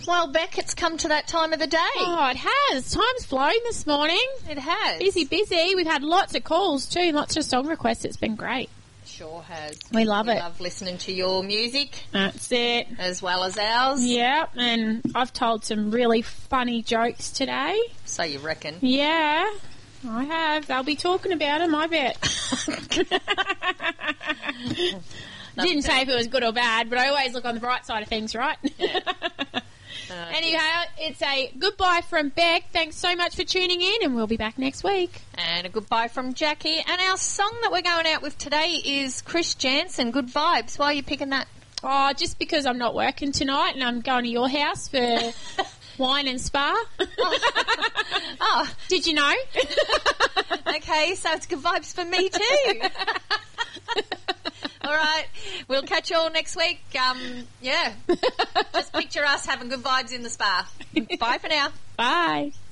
Well, Beck, it's come to that time of the day. Oh, it has. Time's flown this morning. It has. Busy. We've had lots of calls too, lots of song requests. It's been great. Sure has. We love it. We love listening to your music. That's it. As well as ours. Yeah, and I've told some really funny jokes today. So you reckon? Yeah, I have. They'll be talking about them, I bet. Didn't say if it was good or bad, but I always look on the bright side of things, right? Yeah. Anyhow, it's a goodbye from Beck. Thanks so much for tuning in, and we'll be back next week. And a goodbye from Jackie. And our song that we're going out with today is Chris Jansen, Good Vibes. Why are you picking that? Oh, just because I'm not working tonight and I'm going to your house for wine and spa. Oh. Did you know? Okay, so it's good vibes for me too. All right, we'll catch you all next week. Yeah, just picture us having good vibes in the spa. Bye for now. Bye.